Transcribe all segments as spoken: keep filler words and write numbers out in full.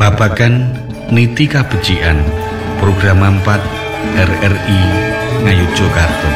Babagan Niti Kabecikan Program empat R R I Ngayogyakarta.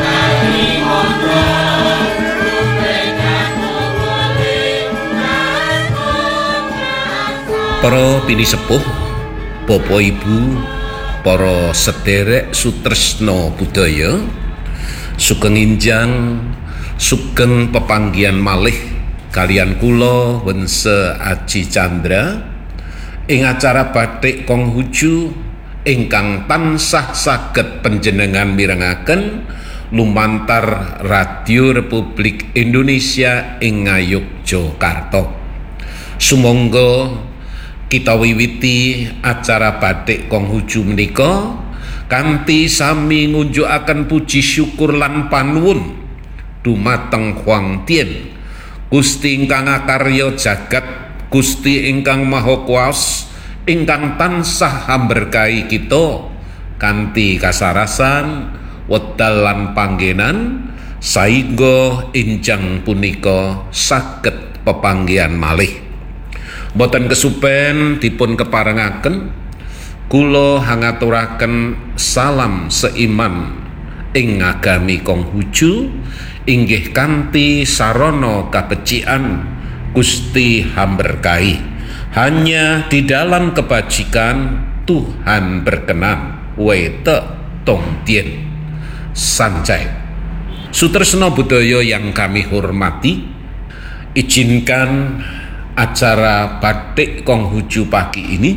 Para bini sepuh, Bapak Ibu, para sederek sutresna budaya, sugeng injang, sugeng pepanggihan malih kalian kula Wense Aji Chandra ing acara Batik Konghucu ingkang tansah saged panjenengan mirengaken lumantar Radio Republik Indonesia ing Ngayogyakarta. Sumangga kita wiwiti acara Batik Konghucu menika kanthi sami ngunjukaken puji syukur lan panuwun dumateng Hwang Tien, Gusti ingkang akarya jagat, Gusti ingkang maha kuwas, ingkang tansah amberkahi kita kanthi kasarasan wedal lan panggenan saengga enjang punika saged pepanggihan malih. Boten kesupen dipun keparengaken kula hangaturaken salam seiman ing ngagami Konghucu inggih kanthi sarana kabecikan Gusti hamberkahi. Hanya di dalam kebajikan Tuhan berkenan. Wete Tong Tien Sancai. Sutresna budaya yang kami hormati, izinkan acara Batik Konghucu pagi ini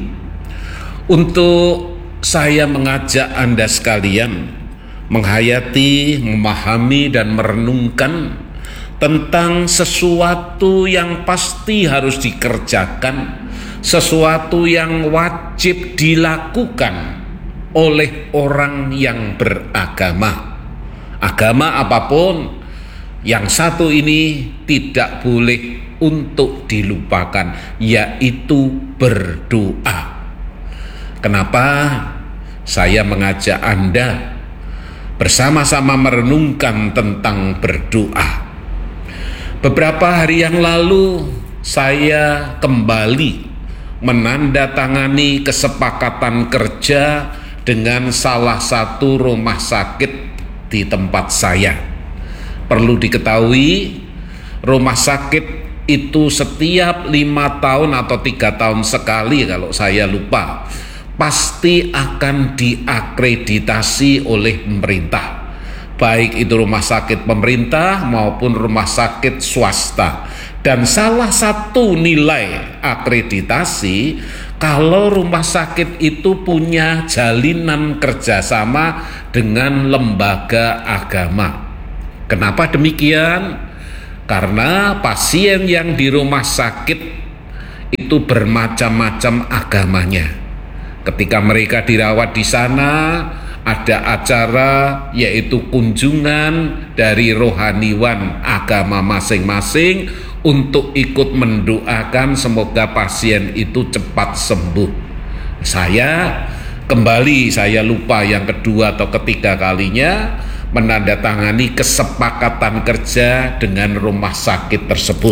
untuk saya mengajak Anda sekalian menghayati, memahami dan merenungkan tentang sesuatu yang pasti harus dikerjakan, sesuatu yang wajib dilakukan oleh orang yang beragama. Agama apapun, yang satu ini tidak boleh untuk dilupakan, yaitu berdoa. Kenapa saya mengajak Anda bersama-sama merenungkan tentang berdoa? Beberapa hari yang lalu saya kembali menandatangani kesepakatan kerja dengan salah satu rumah sakit di tempat saya. Perlu diketahui, rumah sakit itu setiap lima tahun atau tiga tahun sekali, kalau saya lupa, pasti akan diakreditasi oleh pemerintah, baik itu rumah sakit pemerintah maupun rumah sakit swasta. Dan salah satu nilai akreditasi kalau rumah sakit itu punya jalinan kerjasama dengan lembaga agama. Kenapa demikian? Karena pasien yang di rumah sakit itu bermacam-macam agamanya. Ketika mereka dirawat di sana, ada acara yaitu kunjungan dari rohaniwan agama masing-masing untuk ikut mendoakan semoga pasien itu cepat sembuh. Saya kembali, saya lupa yang kedua atau ketiga kalinya menandatangani kesepakatan kerja dengan rumah sakit tersebut.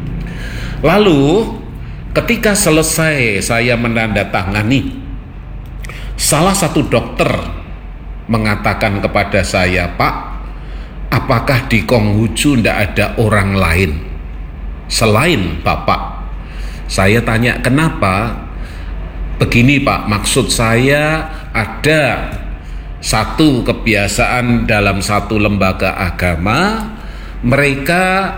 Lalu ketika selesai saya menandatangani, salah satu dokter mengatakan kepada saya, "Pak, apakah di Konghucu tidak ada orang lain selain Bapak?" Saya tanya, "Kenapa?" "Begini Pak, maksud saya ada satu kebiasaan dalam satu lembaga agama, mereka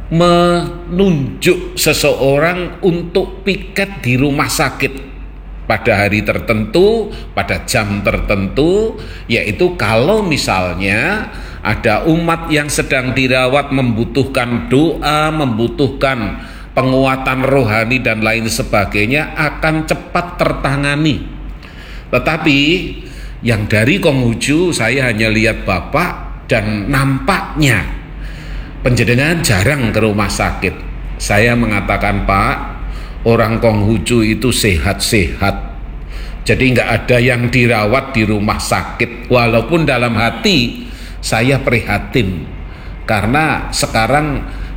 menunjuk seseorang untuk piket di rumah sakit pada hari tertentu, pada jam tertentu, yaitu kalau misalnya ada umat yang sedang dirawat membutuhkan doa, membutuhkan penguatan rohani dan lain sebagainya, akan cepat tertangani." Tetapi yang dari Konghucu saya hanya lihat Bapak dan nampaknya panjenengan jarang ke rumah sakit. Saya mengatakan, "Pak, orang Konghucu itu sehat-sehat, jadi nggak ada yang dirawat di rumah sakit." Walaupun dalam hati saya prihatin, karena sekarang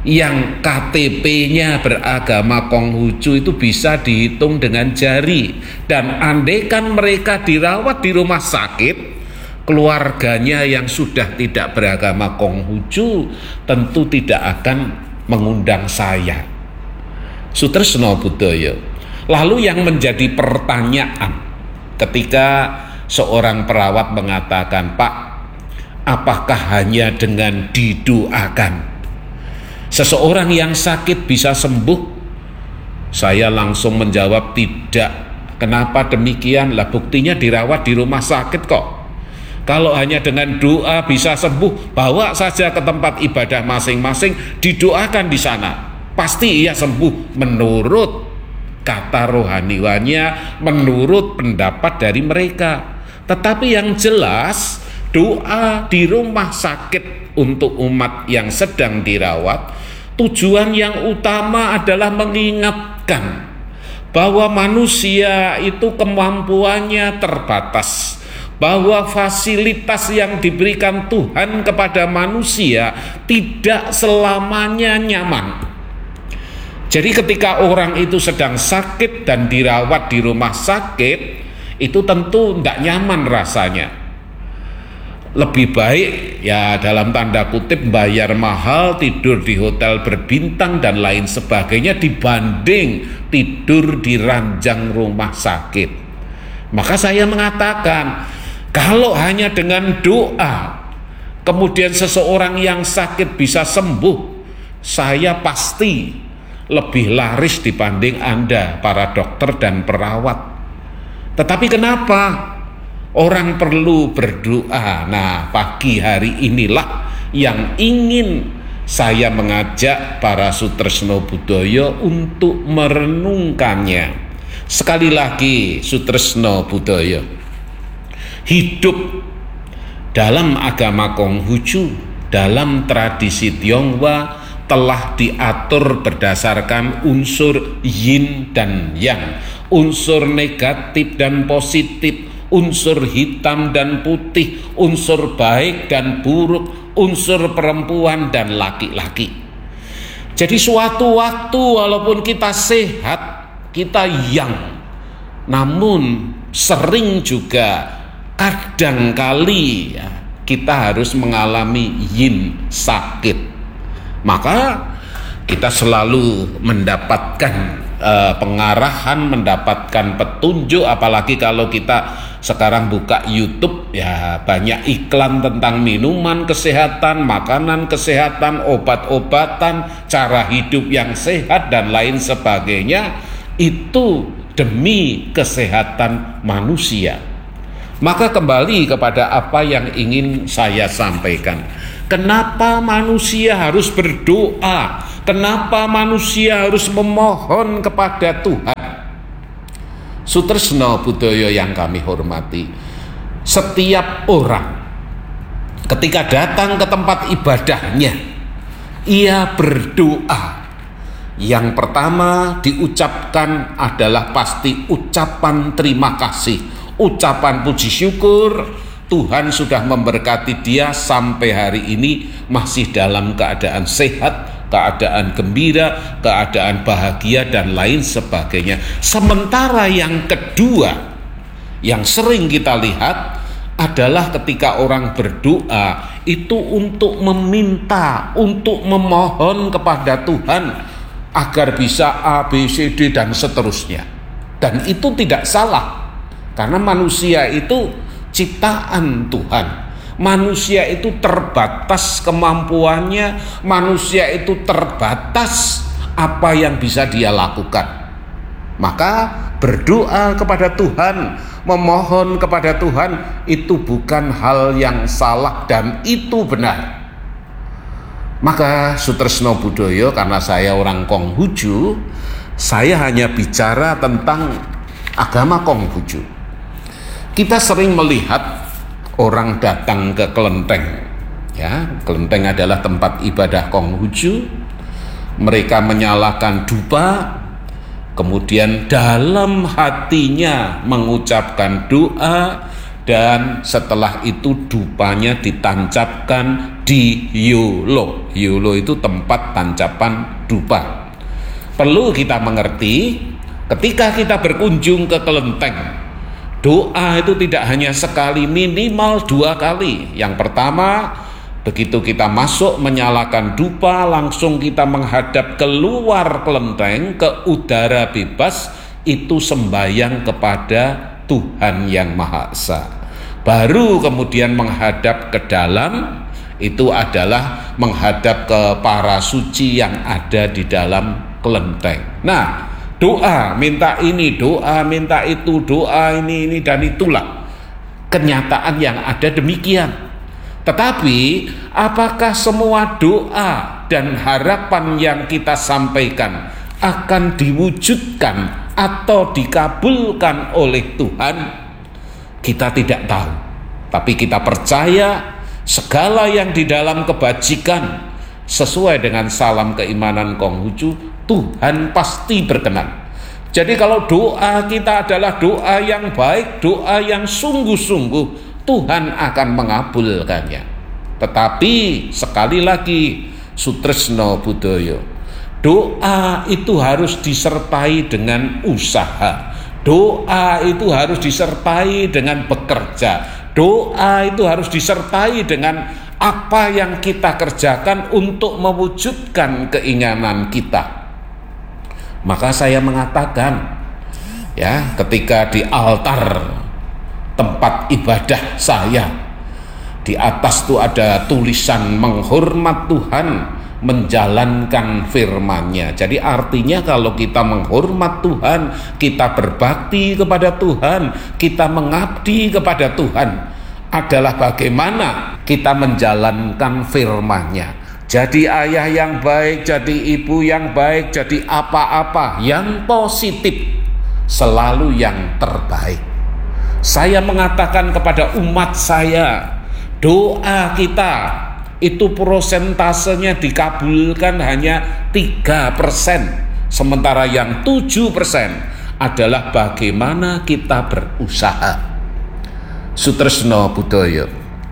yang K T P-nya beragama Konghucu itu bisa dihitung dengan jari. Dan andaikan mereka dirawat di rumah sakit, keluarganya yang sudah tidak beragama Konghucu tentu tidak akan mengundang saya. Sutresno Budaya. Lalu yang menjadi pertanyaan ketika seorang perawat mengatakan, "Pak, apakah hanya dengan didoakan seseorang yang sakit bisa sembuh?" Saya langsung menjawab, tidak. Kenapa demikian? Lah buktinya dirawat di rumah sakit kok. Kalau hanya dengan doa bisa sembuh, bawa saja ke tempat ibadah masing-masing, didoakan di sana, pasti ia sembuh menurut kata rohaniwannya, menurut pendapat dari mereka. Tetapi yang jelas, doa di rumah sakit untuk umat yang sedang dirawat, tujuan yang utama adalah mengingatkan bahwa manusia itu kemampuannya terbatas, bahwa fasilitas yang diberikan Tuhan kepada manusia tidak selamanya nyaman. Jadi ketika orang itu sedang sakit dan dirawat di rumah sakit, itu tentu tidak nyaman rasanya. Lebih baik ya dalam tanda kutip bayar mahal, tidur di hotel berbintang dan lain sebagainya dibanding tidur di ranjang rumah sakit. Maka saya mengatakan, kalau hanya dengan doa kemudian seseorang yang sakit bisa sembuh, saya pasti lebih laris dibanding Anda para dokter dan perawat. Tetapi kenapa orang perlu berdoa? Nah, pagi hari inilah yang ingin saya mengajak para Sutresno Budaya untuk merenungkannya. Sekali lagi, Sutresno Budaya, hidup dalam agama Konghucu, dalam tradisi Tionghoa telah diatur berdasarkan unsur yin dan yang, unsur negatif dan positif, unsur hitam dan putih, unsur baik dan buruk, unsur perempuan dan laki-laki. Jadi suatu waktu walaupun kita sehat, kita yang, namun sering juga kadangkali ya, kita harus mengalami yin, sakit. Maka kita selalu mendapatkan uh, pengarahan, mendapatkan petunjuk, apalagi kalau kita sekarang buka YouTube ya banyak iklan tentang minuman kesehatan, makanan kesehatan, obat-obatan, cara hidup yang sehat dan lain sebagainya, itu demi kesehatan manusia. Maka kembali kepada apa yang ingin saya sampaikan. Kenapa manusia harus berdoa? Kenapa manusia harus memohon kepada Tuhan? Sutresno Budaya yang kami hormati, setiap orang ketika datang ke tempat ibadahnya, ia berdoa. Yang pertama diucapkan adalah pasti ucapan terima kasih, ucapan puji syukur. Tuhan sudah memberkati dia sampai hari ini masih dalam keadaan sehat, keadaan gembira, keadaan bahagia dan lain sebagainya. Sementara yang kedua yang sering kita lihat adalah ketika orang berdoa itu untuk meminta, untuk memohon kepada Tuhan agar bisa A, B, C, D dan seterusnya. Dan itu tidak salah, karena manusia itu ciptaan Tuhan. Manusia itu terbatas kemampuannya, manusia itu terbatas apa yang bisa dia lakukan. Maka berdoa kepada Tuhan, memohon kepada Tuhan itu bukan hal yang salah dan itu benar. Maka Sutresno Budaya, karena saya orang Konghucu, saya hanya bicara tentang agama Konghucu. Kita sering melihat orang datang ke kelenteng, ya, kelenteng adalah tempat ibadah Konghucu. Mereka menyalakan dupa, kemudian dalam hatinya mengucapkan doa, dan setelah itu dupanya ditancapkan di Yolo. Yolo itu tempat tancapan dupa. Perlu kita mengerti, ketika kita berkunjung ke kelenteng, doa itu tidak hanya sekali, minimal dua kali. Yang pertama, begitu kita masuk menyalakan dupa, langsung kita menghadap keluar kelenteng ke udara bebas, itu sembahyang kepada Tuhan yang Maha Esa. Baru kemudian menghadap ke dalam, itu adalah menghadap ke para suci yang ada di dalam kelenteng. Nah, doa minta ini, doa minta itu, doa ini ini dan itulah kenyataan yang ada demikian. Tetapi apakah semua doa dan harapan yang kita sampaikan akan diwujudkan atau dikabulkan oleh Tuhan? Kita tidak tahu. Tapi kita percaya segala yang di dalam kebajikan sesuai dengan salam keimanan Konghucu, Tuhan pasti berkenan. Jadi kalau doa kita adalah doa yang baik, doa yang sungguh-sungguh, Tuhan akan mengabulkannya. Tetapi sekali lagi, Sutresno Budoyo, doa itu harus disertai dengan usaha. Doa itu harus disertai dengan bekerja. Doa itu harus disertai dengan apa yang kita kerjakan untuk mewujudkan keinginan kita. Maka saya mengatakan, ya, ketika di altar tempat ibadah saya, di atas itu ada tulisan menghormat Tuhan, menjalankan firman-Nya. Jadi artinya kalau kita menghormat Tuhan, kita berbakti kepada Tuhan, kita mengabdi kepada Tuhan, adalah bagaimana kita menjalankan firman-Nya. Jadi ayah yang baik, jadi ibu yang baik, jadi apa-apa yang positif, selalu yang terbaik. Saya mengatakan kepada umat saya, doa kita itu prosentasenya dikabulkan hanya tiga persen, sementara yang tujuh persen adalah bagaimana kita berusaha. Sutresno Budoyo,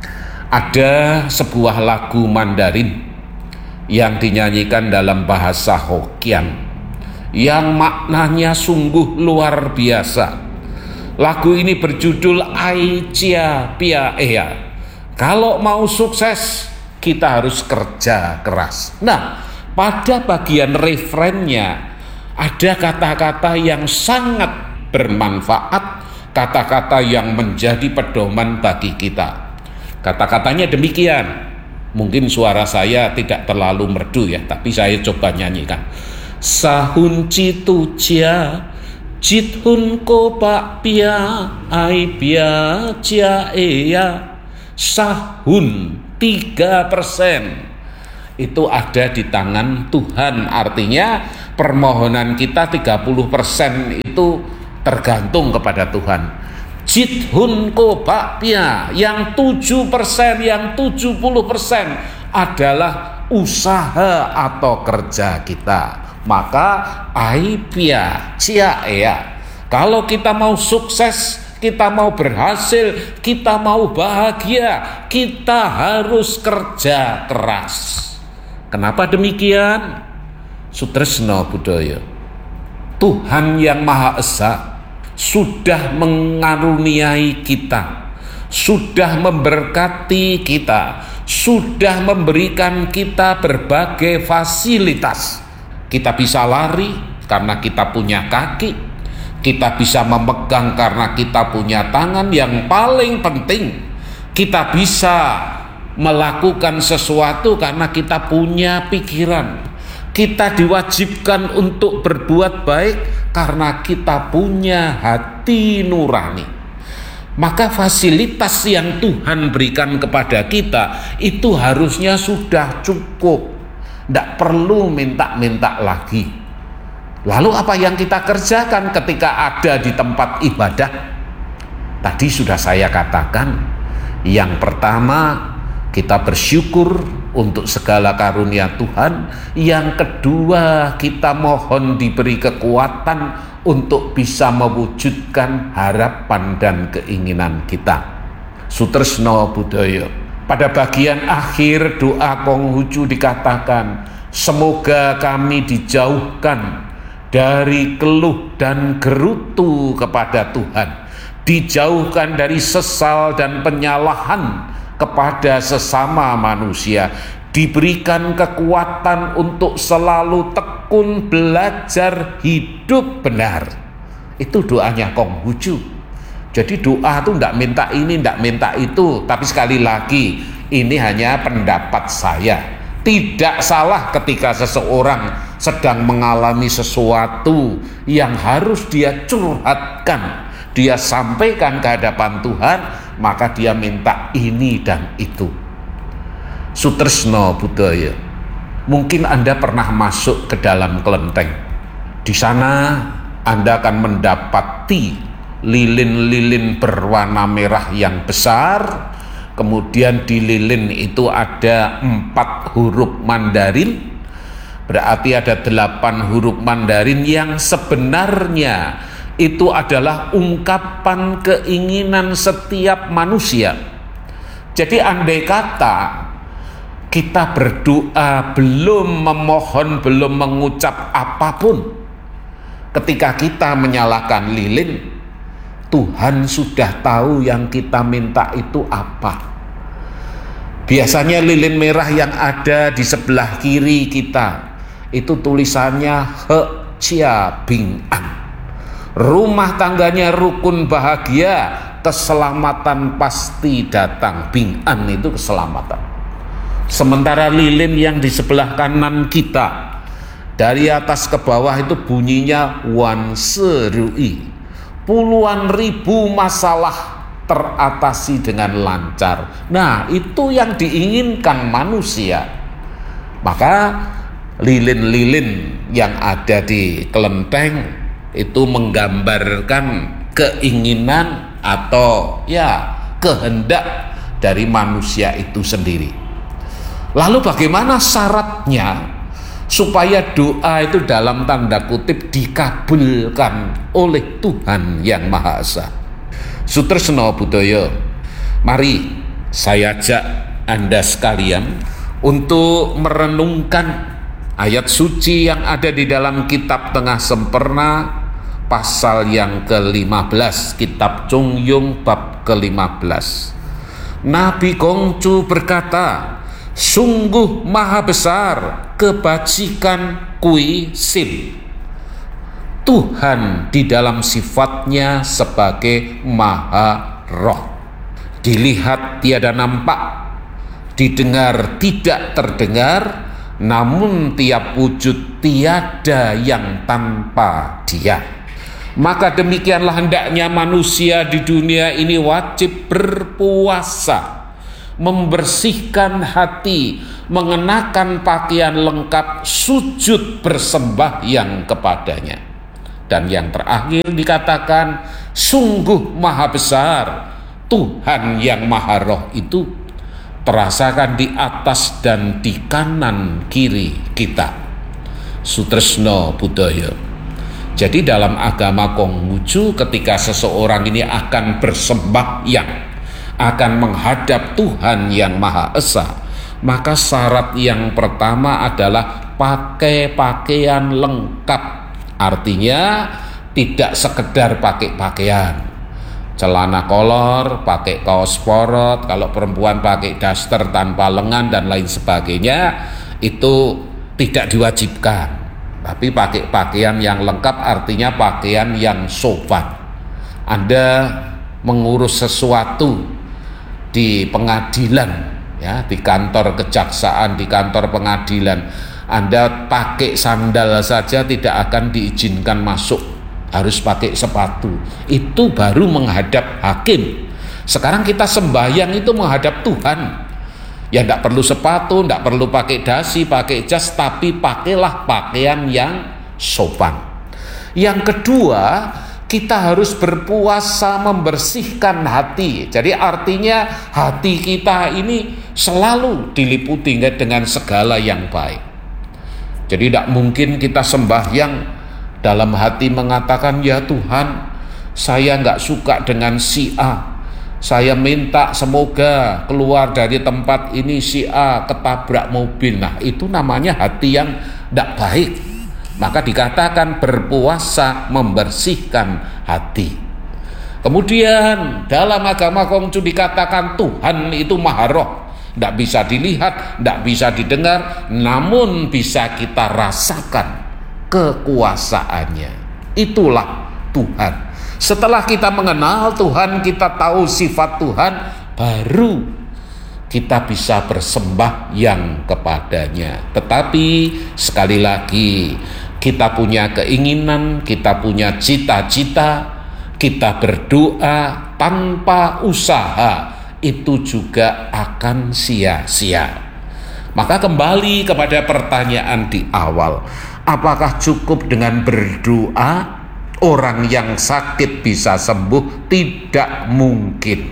ada sebuah lagu Mandarin yang dinyanyikan dalam bahasa Hokkien yang maknanya sungguh luar biasa. Lagu ini berjudul Ai Chia Pia Ea. Kalau mau sukses, kita harus kerja keras. Nah, pada bagian refrennya ada kata-kata yang sangat bermanfaat, kata-kata yang menjadi pedoman bagi kita. Kata-katanya demikian. Mungkin suara saya tidak terlalu merdu ya, tapi saya coba nyanyikan. Sahun citu cia, jithun ko pak pia, ai pia cia ea. Sahun tiga persen itu ada di tangan Tuhan. Artinya permohonan kita tiga puluh persen itu tergantung kepada Tuhan. Jithun ko bakpia, yang tujuh persen, yang tujuh puluh persen adalah usaha atau kerja kita. Maka aipia cia ea, kalau kita mau sukses, kita mau berhasil, kita mau bahagia, kita harus kerja keras. Kenapa demikian? Sutresno Budoyo, Tuhan yang Maha Esa sudah mengaruniai kita, sudah memberkati kita, sudah memberikan kita berbagai fasilitas. Kita bisa lari karena kita punya kaki, kita bisa memegang karena kita punya tangan. Yang paling penting, kita bisa melakukan sesuatu karena kita punya pikiran. Kita diwajibkan untuk berbuat baik karena kita punya hati nurani. Maka fasilitas yang Tuhan berikan kepada kita itu harusnya sudah cukup, tidak perlu minta-minta lagi. Lalu apa yang kita kerjakan ketika ada di tempat ibadah? Tadi sudah saya katakan, yang pertama kita bersyukur untuk segala karunia Tuhan. Yang kedua, kita mohon diberi kekuatan untuk bisa mewujudkan harapan dan keinginan kita. Sutresno budaya. Pada bagian akhir doa Konghucu dikatakan, semoga kami dijauhkan dari keluh dan gerutu kepada Tuhan, dijauhkan dari sesal dan penyalahan kepada sesama manusia, diberikan kekuatan untuk selalu tekun belajar hidup benar. Itu doanya Konghucu. Jadi doa itu tidak minta ini, tidak minta itu, tapi sekali lagi ini hanya pendapat saya. Tidak salah ketika seseorang sedang mengalami sesuatu yang harus dia curhatkan, dia sampaikan ke hadapan Tuhan, maka dia minta ini dan itu. Sutresno budaya. Mungkin Anda pernah masuk ke dalam kelenteng. Di sana Anda akan mendapati lilin-lilin berwarna merah yang besar. Kemudian di lilin itu ada empat huruf Mandarin. Berarti ada delapan huruf Mandarin yang sebenarnya itu adalah ungkapan keinginan setiap manusia. Jadi andai kata kita berdoa belum memohon, belum mengucap apapun, ketika kita menyalakan lilin, Tuhan sudah tahu yang kita minta itu apa. Biasanya lilin merah yang ada di sebelah kiri kita itu tulisannya He Chia Bing An. Rumah tangganya rukun bahagia, keselamatan pasti datang. Bing An itu keselamatan. Sementara lilin yang di sebelah kanan kita dari atas ke bawah itu bunyinya Wan Se Rui. Puluhan ribu masalah teratasi dengan lancar. Nah, itu yang diinginkan manusia. Maka lilin-lilin yang ada di kelenteng itu menggambarkan keinginan atau ya kehendak dari manusia itu sendiri. Lalu bagaimana syaratnya supaya doa itu dalam tanda kutip dikabulkan oleh Tuhan yang Maha Esa? Sutresno budaya. Mari saya ajak Anda sekalian untuk merenungkan ayat suci yang ada di dalam kitab Tengah Sempurna pasal yang ke lima belas, kitab Chung Yung bab ke lima belas. Nabi Konghucu berkata, sungguh maha besar kebajikan Kui Sim. Tuhan di dalam sifatnya sebagai maha roh. Dilihat tiada nampak, didengar tidak terdengar, namun tiap wujud tiada yang tanpa dia. Maka demikianlah hendaknya manusia di dunia ini wajib berpuasa, membersihkan hati, mengenakan pakaian lengkap, sujud bersembahyang kepadanya. Dan yang terakhir dikatakan, sungguh maha besar Tuhan yang maha roh itu terasakan di atas dan di kanan kiri kita. Sutresno budaya. Jadi dalam agama Konghucu, ketika seseorang ini akan bersembahyang, akan menghadap Tuhan yang Maha Esa, maka syarat yang pertama adalah pakai pakaian lengkap. Artinya tidak sekedar pakai pakaian, celana kolor, pakai kaos sporot, kalau perempuan pakai daster tanpa lengan dan lain sebagainya, itu tidak diwajibkan. Tapi pakai pakaian yang lengkap artinya pakaian yang sopan. Anda mengurus sesuatu di pengadilan, ya, di kantor kejaksaan, di kantor pengadilan, Anda pakai sandal saja tidak akan diizinkan masuk, harus pakai sepatu. Itu baru menghadap hakim. Sekarang kita sembahyang itu menghadap Tuhan. Ya tidak perlu sepatu, tidak perlu pakai dasi, pakai jas, tapi pakailah pakaian yang sopan. Yang kedua, kita harus berpuasa membersihkan hati. Jadi artinya hati kita ini selalu diliputi dengan segala yang baik. Jadi tidak mungkin kita sembahyang dalam hati mengatakan, ya Tuhan, saya nggak suka dengan si A, saya minta semoga keluar dari tempat ini si A ketabrak mobil. Nah, itu namanya hati yang tidak baik. Maka dikatakan berpuasa membersihkan hati. Kemudian dalam agama Konghucu dikatakan Tuhan itu Maha Roh. Tidak bisa dilihat, tidak bisa didengar, namun bisa kita rasakan kekuasaannya. Itulah Tuhan. Setelah kita mengenal Tuhan, kita tahu sifat Tuhan, baru kita bisa bersembahyang kepadanya. Tetapi sekali lagi, kita punya keinginan, kita punya cita-cita, kita berdoa tanpa usaha, itu juga akan sia-sia. Maka kembali kepada pertanyaan di awal, apakah cukup dengan berdoa? Orang yang sakit bisa sembuh? Tidak mungkin.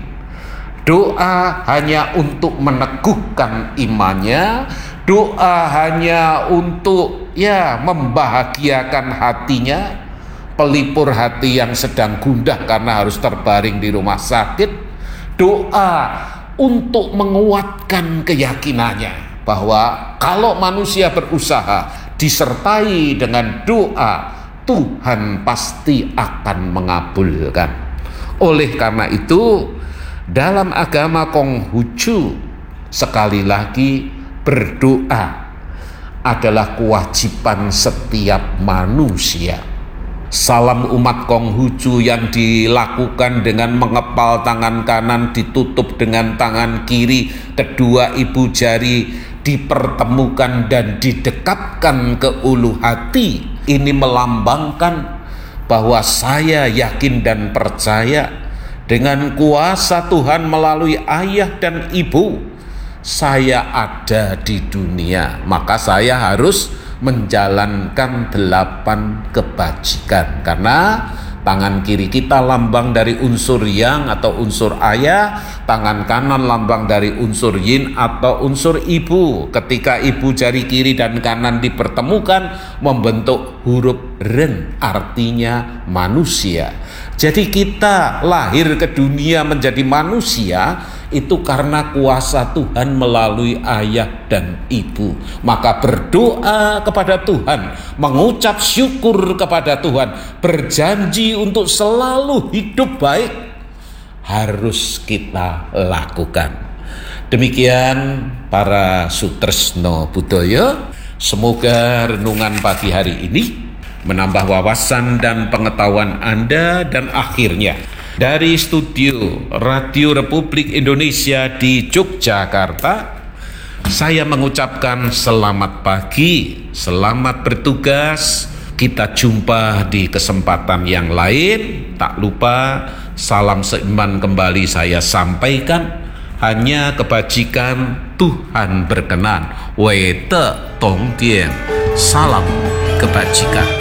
Doa hanya untuk meneguhkan imannya, doa hanya untuk ya membahagiakan hatinya, pelipur hati yang sedang gundah karena harus terbaring di rumah sakit, doa untuk menguatkan keyakinannya bahwa kalau manusia berusaha disertai dengan doa, Tuhan pasti akan mengabulkan. Oleh karena itu, dalam agama Konghucu, sekali lagi, berdoa adalah kewajiban setiap manusia. Salam umat Konghucu yang dilakukan dengan mengepal tangan kanan ditutup dengan tangan kiri, kedua ibu jari dipertemukan dan didekapkan ke ulu hati. Ini melambangkan bahwa saya yakin dan percaya dengan kuasa Tuhan melalui ayah dan ibu saya ada di dunia, maka saya harus menjalankan delapan kebajikan. Karena tangan kiri kita lambang dari unsur yang atau unsur ayah, tangan kanan lambang dari unsur yin atau unsur ibu. Ketika ibu jari kiri dan kanan dipertemukan membentuk huruf ren, artinya manusia. Jadi kita lahir ke dunia menjadi manusia itu karena kuasa Tuhan melalui ayah dan ibu. Maka berdoa kepada Tuhan, mengucap syukur kepada Tuhan, berjanji untuk selalu hidup baik harus kita lakukan. Demikian para Sutresno Budoyo, semoga renungan pagi hari ini menambah wawasan dan pengetahuan Anda, dan akhirnya dari studio Radio Republik Indonesia di Yogyakarta, saya mengucapkan selamat pagi, selamat bertugas. Kita jumpa di kesempatan yang lain. Tak lupa salam seiman kembali saya sampaikan. Hanya kebajikan Tuhan berkenan. Wei te tong dian. Salam kebajikan.